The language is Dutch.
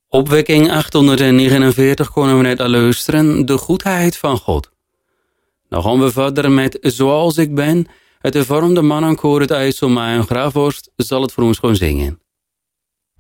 Opwekking 849 konden we net al luisteren, de goedheid van God. Dan gaan we verder met Zoals ik ben. Het hervormde mannenkoor uit IJsselmeer en Graafhorst zal het voor ons gewoon zingen.